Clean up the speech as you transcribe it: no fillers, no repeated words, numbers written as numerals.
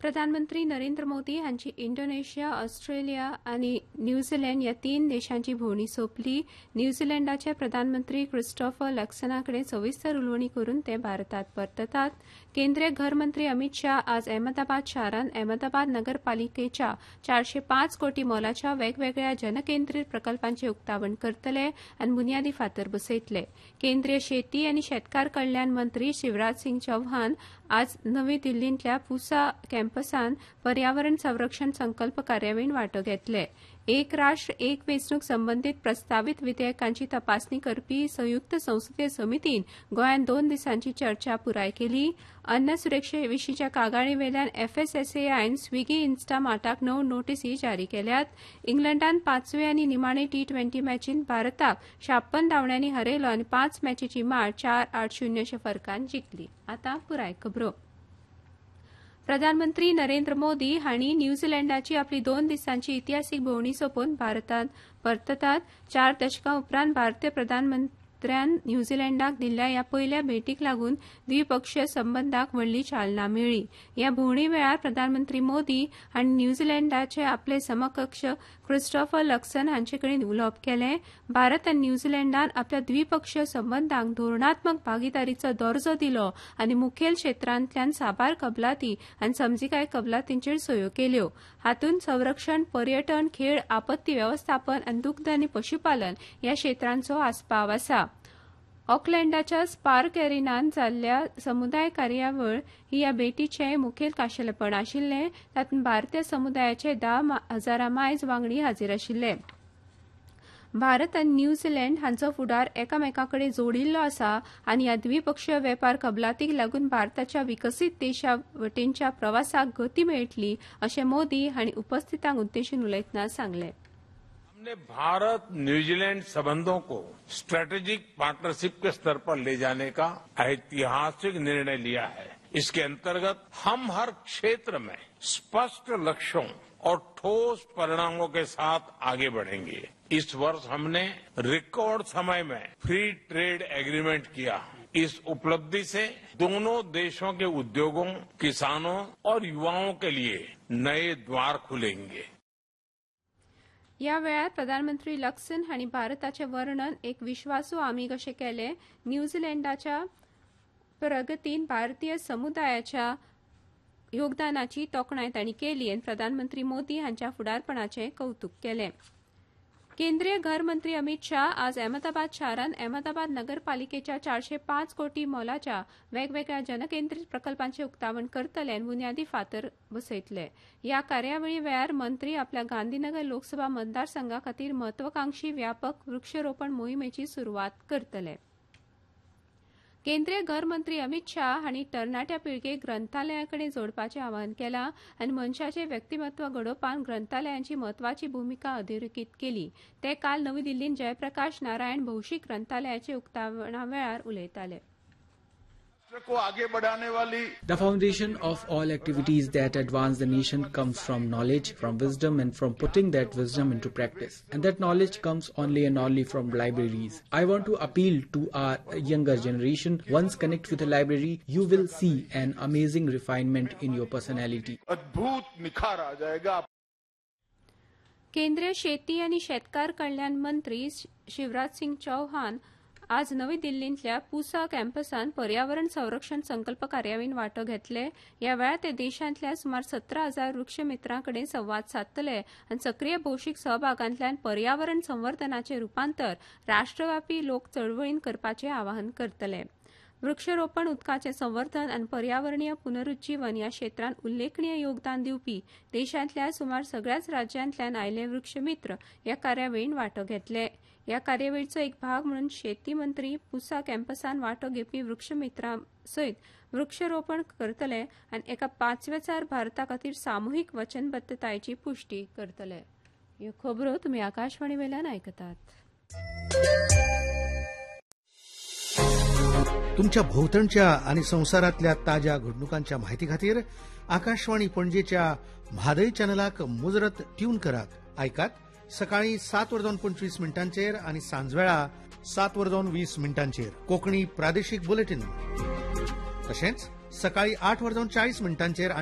प्रधानमंत्री नरेंद्र मोदी हांची Indonesia, Australia आनी न्यूझीलंड ह्या 3 देशांची भोंवडी सोंपली. न्यूझीलंडाचे प्रधानमंत्री क्रिस्टोफर लक्सनाकडेन सविस्तर उलोवणी करून ते भारतात परततात. केंद्रीय घर मंत्री अमित शाह आज अहमदाबाद शारांत अहमदाबाद नगरपालिकेच्या 405 कोटी मोलाच्या वेगवेगळ्या जनकेंद्रीत प्रकल्पांचे उक्तावण करतले आनी बुन्यादी फातर बसयतले. केंद्रीय शेती आनी शेतकार कल्याण मंत्री शिवराज सिंग चौहान आज नवी दिल्लींतल्या पुसा कॅम्पसात पर्यावरण संरक्षण संकल्प कार्यावळीत वांटो घेतले. एक राष्ट्र एक वेंचणूक संबंदीत प्रस्तावित विधेयकांची तपासणी करपी संयुक्त संसदीय समितीन गोंयांत 2 दिसांची चर्चा पुराय केली. अन्न सुरक्षे विशींच्या कागाळीवेल्यान FSSAIन स्विगी इन्स्टामार्टाक 9 नोटीसी जारी केल्यात. इंग्लंडान 5वे आनी निमाणे T20 मॅचींत भारताक 56 धांवड्यांनी हरयलो आनी 5 मॅचींची माळ 4-8-0 अशा फरकान जिखली. आतां पुराय खबरो. प्रधानमंत्री नरेंद्र मोदी हांणी न्यूझीलंडाची आपली 2 दिसांची इतिहासीक भोंवडी सोंपोवन भारतांत परततात. 4 दशकां उपरांत भारतीय प्रधानमंत्र्यान न्यूझीलंडाक दिल्ल्या ह्या पयल्या भेटीक लागून द्विपक्षीय संबंदांक व्हडली चालना मेळ्ळी. ह्या भोंवडी वेळार प्रधानमंत्री मोदी हांणी न्यूझीलंडाचे आपले समकक्ष क्रिस्टोफर लक्सन हांचे कडेन उलोवप केलें. भारत आनी न्यूझीलंडान आपल्या द्विपक्षीय संबंदांक धोरणात्मक भागीदारीचो दर्जो दिलो आनी मुखेल क्षेत्रांतल्यान साबार कबलाती आनी समजिकाय कबलातींचेर सयो केल्यो. हातूंत संरक्षण, पर्यटन, खेळ, आपत्ती वेवस्थापन आनी दुग्ध आनी पशुपालन ह्या क्षेत्रांचो आस्पाव आसा. ऑकलँडाच्या स्पार्क एरिनांत जाल्ल्या समुदाय कार्यावळ ही ह्या भेटीचें मुखेल खाशेलेपण आशिल्लें. तातूंत भारतीय समुदायाचे 10,000 मायज वांगडी हाजीर आशिल्ले. भारत आनी न्यूझीलंड हांचो फुडार एकामेकांकडेन जोडिल्लो आसा आनी ह्या द्विपक्षीय वेपार कबलातीक लागून भारताच्या विकसीत देशा वटेनच्या प्रवासाक गती मेळटली अशें मोदी हांणी उपस्थितांक उद्देशून उलयतना सांगलें. हमने भारत न्यूजीलैंड संबंधों को स्ट्रेटेजिक पार्टनरशिप के स्तर पर ले जाने का ऐतिहासिक निर्णय लिया है. इसके अंतर्गत हम हर क्षेत्र में स्पष्ट लक्ष्यों और ठोस परिणामों के साथ आगे बढ़ेंगे. इस वर्ष हमने रिकॉर्ड समय में फ्री ट्रेड एग्रीमेंट किया. इस उपलब्धि से दोनों देशों के उद्योगों, किसानों और युवाओं के लिए नए द्वार खुलेंगे. ह्या वेळार प्रधानमंत्री लक्सन हांणी भारताचें वर्णन एक विश्वासू आमीग अशें केलें. न्यूझीलंडाच्या प्रगतीन भारतीय समुदायाच्या योगदानाची तोखणाय तांणी केली आनी प्रधानमंत्री मोदी हांच्या फुडारपणाचें कौतुक केलें. केंद्रीय घर मंत्री अमित शाह आज अहमदाबाद शारांत अहमदाबाद नगरपालिकेच्या 405 कोटी मोलाच्या वेगवेगळ्या जनकेंद्रीत प्रकल्पांचे उक्तावण करतले आनी बुन्यादी फातर बसयतले. ह्या कार्यावळी वेळार मंत्री आपल्या गांधीनगर लोकसभा मतदारसंघा खातीर म्हत्वाकांक्षी व्यापक वृक्षरोपण मोहिमेची सुरवात करतले. केंद्रीय घर मंत्री अमित शाह हांणी तरणाट्या पिळगेक ग्रंथालयाकडेन जोडपाचें आवाहन केलां आनी मनशाचें व्यक्तिमत्व घडोवपाक ग्रंथालयांची म्हत्वाची भुमिका अधोरेखीत केली. ते काल नवी दिल्लींत जयप्रकाश नारायण भौशीक ग्रंथालयाचे उक्तावणा वेळार उलयताले. को आगे बढ़ाने वाली The foundation of all activities that advance the nation comes from knowledge, from wisdom, and from putting that wisdom into practice. And that knowledge comes only and only from libraries. I want to appeal to our younger generation. Once connect with a library, you will see an amazing refinement in your personality. अद्भुत निखार आ जाएगा. केंद्रीय शेती आनी शेतकार कल्याण मंत्री शिवराज सिंग चौहान आज नवी दिल्लींतल्या पुसा कॅम्पसात पर्यावरण संरक्षण संकल्प कार्यावळीत वांटो घेतले. ह्या वेळार ते देशांतल्या सुमार 17,000 वृक्षमित्रां कडेन संवाद साधतले आनी सक्रीय भौशीक सहभागांतल्यान पर्यावरण संवर्धनाचें रुपांतर राष्ट्रव्यापी लोक चळवळींत करपाचें आवाहन करतले. वृक्षरोपण, उदकाचें संवर्धन आनी पर्यावरणीय पुनरुज्जीवन ह्या क्षेत्रांत उल्लेखनीय योगदान दिवपी देशांतल्या सुमार सगळ्याच राज्यांतल्यान आयिल्ले वृक्षमित्र ह्या कार्यावळीत वांटो घेतले. ह्या कार्यावळीचो एक भाग म्हणून शेती मंत्री पुसा कॅम्पसात वांटो घेवपी वृक्षमित्रां सयत वृक्षरोपण करतले आनी एका 5व्या भारता खातीर सामुहीक वचनबद्धतायेची पुष्टी करतले. ह्यो खबरो तुमी आकाशवाणी वेल्यान आयकतात. तुमच्या भोवतणच्या आणि संसारातल्या ताज्या घडणुकांच्या माहिती खातीर आकाशवाणी पणजेच्या म्हादय चॅनलाक मुजरत ट्यून करात. ऐकात सकाळी 7:25 आणि सांजवेळा 7:20 कोंकणी प्रादेशीक बुलेटिन. तशेंच सकाळी 8:40 आणि